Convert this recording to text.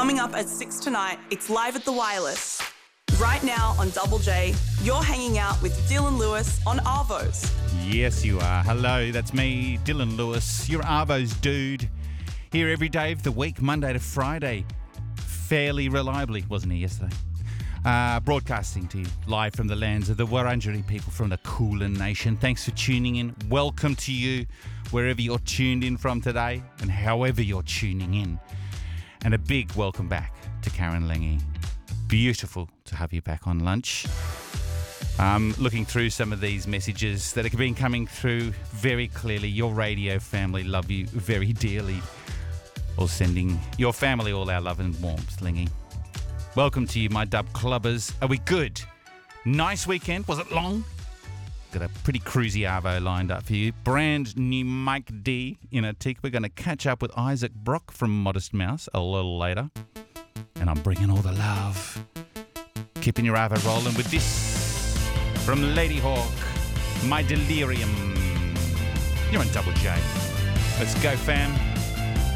Coming up at 6 tonight, it's Live at the Wireless. Right now on Double J, you're hanging out with Dylan Lewis on Arvos. Yes, you are. Hello, that's me, Dylan Lewis, your Arvos dude. Here every day of the week, Monday to Friday. Fairly reliably, wasn't he yesterday? Broadcasting to you live from the lands of the Wurundjeri people from the Kulin Nation. Thanks for tuning in. Welcome to you wherever you're tuned in from today and however you're tuning in. And a big welcome back to Karen Lengi. Beautiful to have you back on lunch. Looking through some of these messages that have been coming through very clearly. Your radio family love you very dearly. Or sending your family all our love and warmth, Lengi. Welcome to you, my dub clubbers. Are we good? Nice weekend. Was it long? Got a pretty cruisy Arvo lined up for you. Brand new Mike D in a tick. We're going to catch up with Isaac Brock from Modest Mouse a little later. And I'm bringing all the love. Keeping your Arvo rolling with this from Lady Hawk, My Delirium. You're on Double J. Let's go, fam.